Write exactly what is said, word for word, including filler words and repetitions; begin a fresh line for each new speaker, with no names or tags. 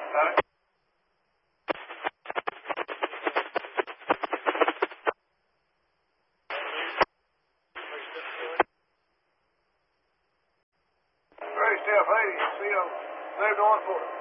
Got it. Very still, hey, see you. Moved on for it.